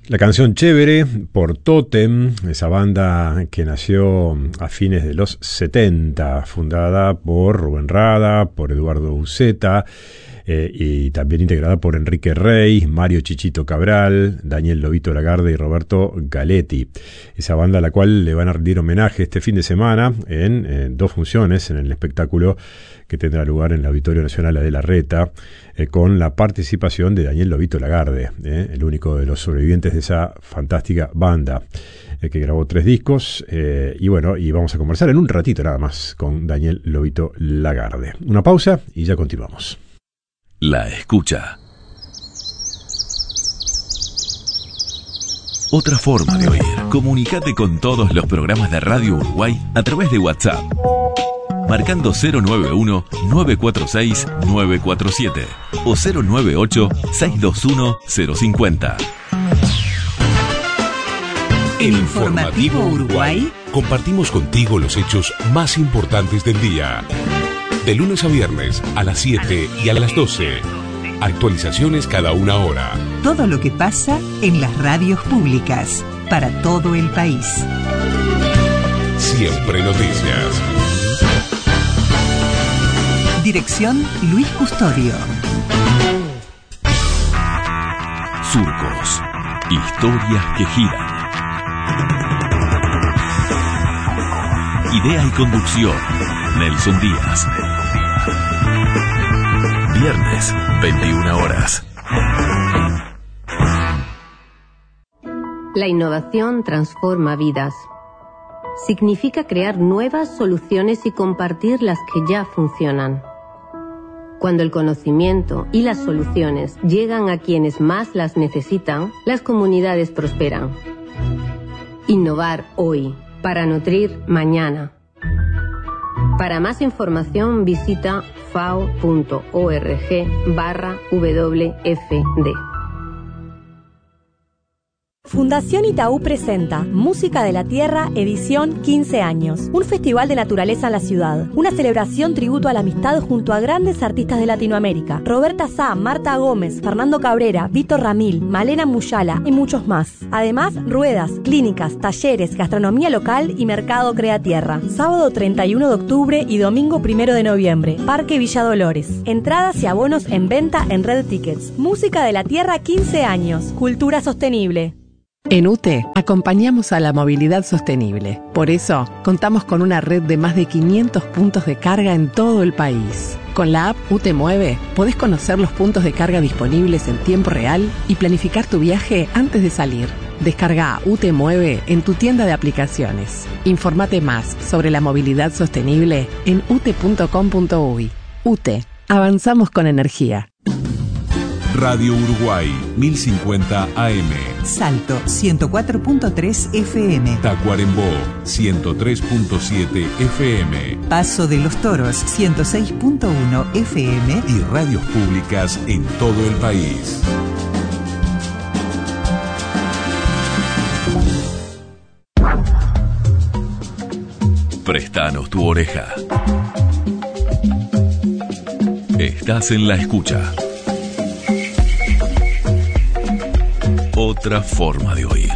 La canción Chévere por Totem, esa banda que nació a fines de los 70, fundada por Rubén Rada, por Eduardo Uceta, y también integrada por Enrique Rey, Mario Chichito Cabral, Daniel Lobito Lagarde y Roberto Galetti. Esa banda a la cual le van a rendir homenaje este fin de semana en dos funciones en el espectáculo que tendrá lugar en el Auditorio Nacional de la Reta, con la participación de Daniel Lobito Lagarde, el único de los sobrevivientes de esa fantástica banda, que grabó 3 discos, y vamos a conversar en un ratito nada más con Daniel Lobito Lagarde. Una pausa y ya continuamos. La escucha. Otra forma de oír. Comunicate con todos los programas de Radio Uruguay a través de WhatsApp, marcando 091-946-947 o 098-621-050. En Informativo Uruguay compartimos contigo los hechos más importantes del día. De lunes a viernes a las 7 y a las 12. Actualizaciones cada una hora. Todo lo que pasa en las radios públicas para todo el país. Siempre noticias. Dirección Luis Custodio. Surcos. Historias que giran. Idea y conducción, Nelson Díaz. Viernes, 21 horas. La innovación transforma vidas. Significa crear nuevas soluciones y compartir las que ya funcionan. Cuando el conocimiento y las soluciones llegan a quienes más las necesitan, las comunidades prosperan. Innovar hoy, para nutrir mañana. Para más información visita fao.org/WFD. Fundación Itaú presenta Música de la Tierra, edición 15 años. Un festival de naturaleza en la ciudad. Una celebración tributo a la amistad junto a grandes artistas de Latinoamérica. Roberta Sá, Marta Gómez, Fernando Cabrera, Víctor Ramil, Malena Muyala y muchos más. Además, ruedas, clínicas, talleres, gastronomía local y mercado Crea Tierra. Sábado 31 de octubre y domingo 1 de noviembre. Parque Villa Dolores. Entradas y abonos en venta en Red Tickets. Música de la Tierra 15 años. Cultura sostenible. En UTE acompañamos a la movilidad sostenible. Por eso, contamos con una red de más de 500 puntos de carga en todo el país. Con la app UTE Mueve, podés conocer los puntos de carga disponibles en tiempo real y planificar tu viaje antes de salir. Descarga UTE Mueve en tu tienda de aplicaciones. Infórmate más sobre la movilidad sostenible en ute.com.uy. UTE, avanzamos con energía. Radio Uruguay, 1050 AM. Salto, 104.3 FM. Tacuarembó, 103.7 FM. Paso de los Toros, 106.1 FM. Y radios públicas en todo el país. Prestanos tu oreja. Estás en la escucha. Otra forma de oír.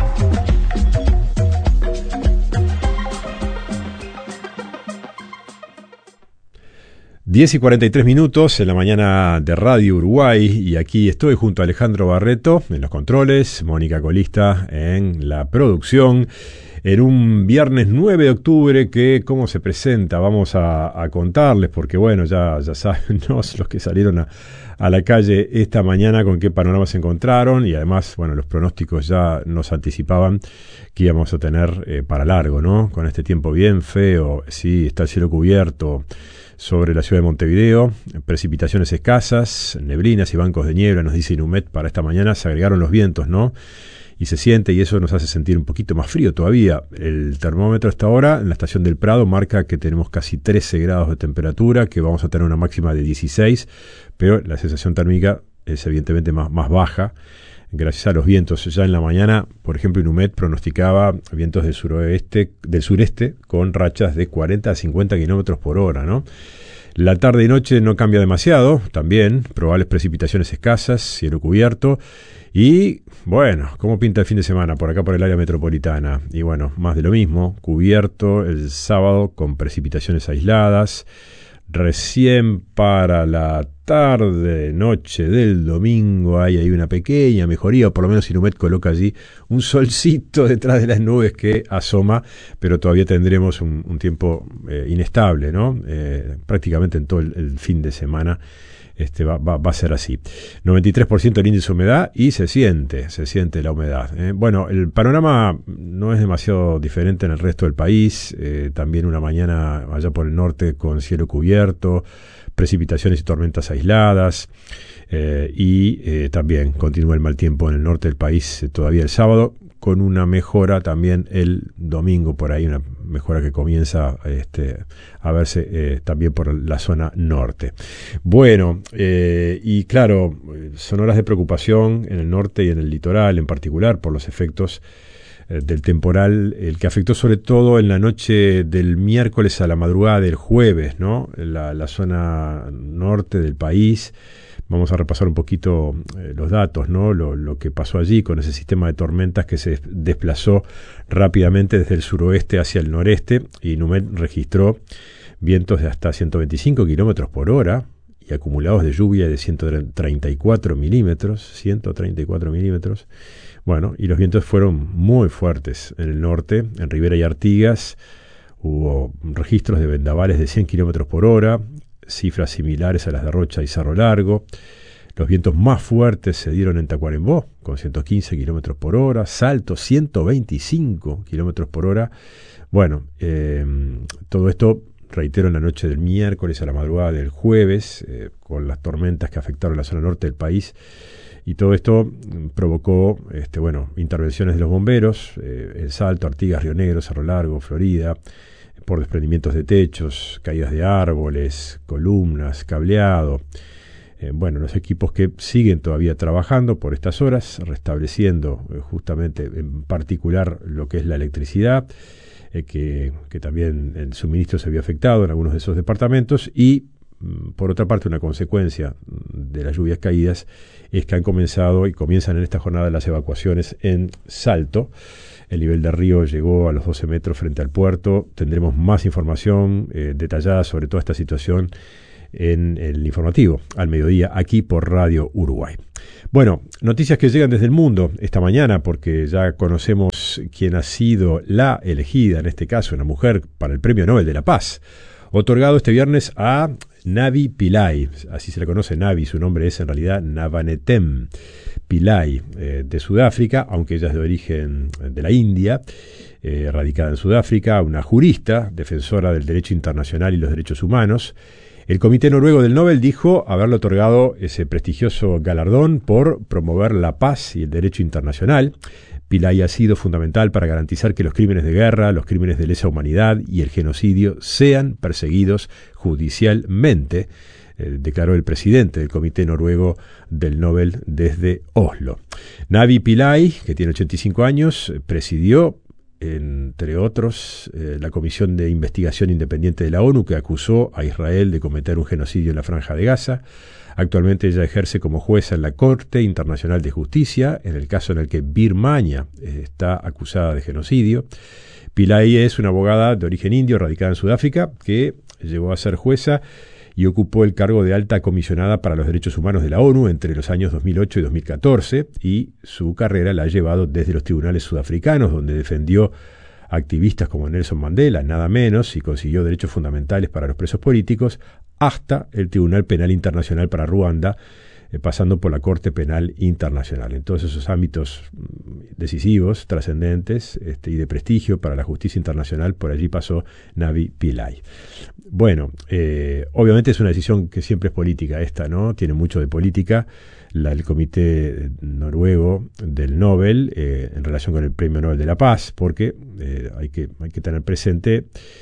Diez y 43 minutos en la mañana de Radio Uruguay, y aquí estoy junto a Alejandro Barreto en los controles, Mónica Colista en la producción, en un viernes 9 de octubre que, ¿cómo se presenta? Vamos a contarles, porque bueno, ya saben, ¿no?, los que salieron a la calle esta mañana con qué panorama se encontraron, y además, bueno, los pronósticos ya nos anticipaban que íbamos a tener para largo, ¿no? Con este tiempo bien feo, sí, está el cielo cubierto sobre la ciudad de Montevideo, precipitaciones escasas, neblinas y bancos de niebla, nos dice Inumet para esta mañana. Se agregaron los vientos, ¿no?, y se siente, y eso nos hace sentir un poquito más frío todavía. El termómetro hasta ahora en la estación del Prado marca que tenemos casi 13 grados de temperatura, que vamos a tener una máxima de 16, pero la sensación térmica es evidentemente más baja, gracias a los vientos. Ya en la mañana, por ejemplo, Inumet pronosticaba vientos del sureste con rachas de 40 a 50 kilómetros por hora, ¿no? La tarde y noche no cambia demasiado, también probables precipitaciones escasas, cielo cubierto, Y bueno, ¿cómo pinta el fin de semana por acá por el área metropolitana? Y bueno, más de lo mismo, cubierto el sábado con precipitaciones aisladas. Recién para la tarde, noche del domingo hay una pequeña mejoría, o por lo menos Inumet coloca allí un solcito detrás de las nubes que asoma, pero todavía tendremos un tiempo inestable, ¿no? Prácticamente en todo el fin de semana va a ser así. 93% el índice de humedad y se siente la humedad. Bueno, el panorama no es demasiado diferente en el resto del país. También una mañana allá por el norte con cielo cubierto, precipitaciones y tormentas aisladas. Y también continúa el mal tiempo en el norte del país todavía el sábado, con una mejora también el domingo por ahí, una mejora que comienza a verse también por la zona norte. Bueno, y claro, son horas de preocupación en el norte y en el litoral en particular por los efectos del temporal, el que afectó sobre todo en la noche del miércoles a la madrugada del jueves, ¿no? La zona norte del país. Vamos a repasar un poquito los datos, ¿no? Lo que pasó allí con ese sistema de tormentas que se desplazó rápidamente desde el suroeste hacia el noreste, y Inumet registró vientos de hasta 125 kilómetros por hora y acumulados de lluvia de 134 milímetros. Bueno, y los vientos fueron muy fuertes en el norte, en Rivera y Artigas. Hubo registros de vendavales de 100 kilómetros por hora, cifras similares a las de Rocha y Cerro Largo. Los vientos más fuertes se dieron en Tacuarembó, con 115 kilómetros por hora, Salto 125 kilómetros por hora. Bueno, todo esto, reitero, en la noche del miércoles a la madrugada del jueves, con las tormentas que afectaron la zona norte del país. Y todo esto provocó intervenciones de los bomberos, en Salto, Artigas, Río Negro, Cerro Largo, Florida, por desprendimientos de techos, caídas de árboles, columnas, cableado. Los equipos que siguen todavía trabajando por estas horas, restableciendo justamente en particular lo que es la electricidad, que también el suministro se había afectado en algunos de esos departamentos. Y por otra parte, una consecuencia de las lluvias caídas es que han comenzado y comienzan en esta jornada las evacuaciones en Salto. El nivel de río llegó a los 12 metros frente al puerto. Tendremos más información detallada sobre toda esta situación en el informativo al mediodía aquí por Radio Uruguay. Bueno, noticias que llegan desde el mundo esta mañana, porque ya conocemos quién ha sido la elegida, en este caso una mujer, para el Premio Nobel de la Paz, otorgado este viernes a Navi Pillay. Así se le conoce, Navi, su nombre es en realidad Navanethem Pillay, de Sudáfrica, aunque ella es de origen de la India, radicada en Sudáfrica, una jurista, defensora del derecho internacional y los derechos humanos. El Comité Noruego del Nobel dijo haberle otorgado ese prestigioso galardón por promover la paz y el derecho internacional. Pillay ha sido fundamental para garantizar que los crímenes de guerra, los crímenes de lesa humanidad y el genocidio sean perseguidos judicialmente, declaró el presidente del Comité Noruego del Nobel desde Oslo. Navi Pillay, que tiene 85 años, presidió, entre otros, la Comisión de Investigación Independiente de la ONU, que acusó a Israel de cometer un genocidio en la Franja de Gaza. Actualmente ella ejerce como jueza en la Corte Internacional de Justicia, en el caso en el que Birmania está acusada de genocidio. Pillay es una abogada de origen indio radicada en Sudáfrica que llegó a ser jueza y ocupó el cargo de alta comisionada para los derechos humanos de la ONU entre los años 2008 y 2014, y su carrera la ha llevado desde los tribunales sudafricanos, donde defendió activistas como Nelson Mandela, nada menos, y consiguió derechos fundamentales para los presos políticos, hasta el Tribunal Penal Internacional para Ruanda, pasando por la Corte Penal Internacional. En todos esos ámbitos decisivos, trascendentes y de prestigio para la justicia internacional, por allí pasó Navi Pillay. Bueno, obviamente es una decisión que siempre es política esta, ¿no? Tiene mucho de política el Comité Noruego del Nobel en relación con el Premio Nobel de la Paz, porque hay que tener presente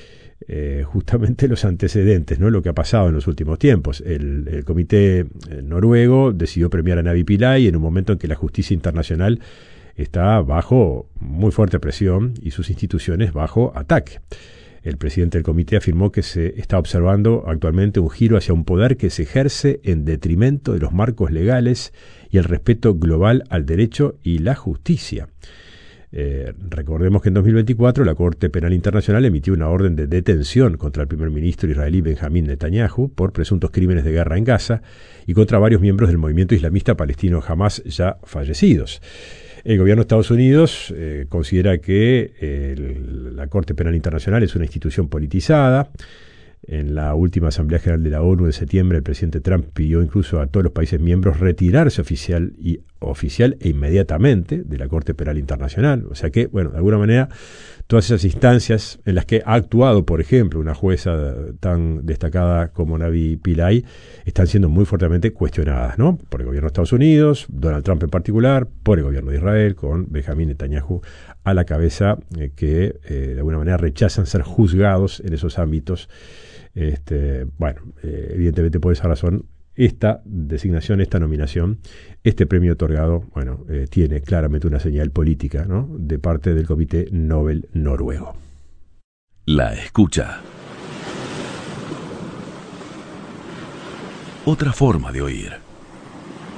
justamente los antecedentes, ¿no? Lo que ha pasado en los últimos tiempos. El Comité Noruego decidió premiar a Navi Pillay en un momento en que la justicia internacional está bajo muy fuerte presión y sus instituciones bajo ataque. El presidente del comité afirmó que se está observando actualmente un giro hacia un poder que se ejerce en detrimento de los marcos legales y el respeto global al derecho y la justicia. Recordemos que en 2024 la Corte Penal Internacional emitió una orden de detención contra el primer ministro israelí Benjamín Netanyahu por presuntos crímenes de guerra en Gaza y contra varios miembros del movimiento islamista palestino Hamas ya fallecidos. El gobierno de Estados Unidos considera que la Corte Penal Internacional es una institución politizada. En la última Asamblea General de la ONU de septiembre, el presidente Trump pidió incluso a todos los países miembros retirarse oficial e inmediatamente de la Corte Penal Internacional. O sea que, bueno, de alguna manera, todas esas instancias en las que ha actuado, por ejemplo, una jueza tan destacada como Navi Pillay, están siendo muy fuertemente cuestionadas, ¿no? Por el gobierno de Estados Unidos, Donald Trump en particular, por el gobierno de Israel, con Benjamín Netanyahu a la cabeza, que de alguna manera rechazan ser juzgados en esos ámbitos. Evidentemente por esa razón esta designación, esta nominación, este premio otorgado, tiene claramente una señal política, ¿no?, de parte del Comité Nobel noruego. La escucha. Otra forma de oír.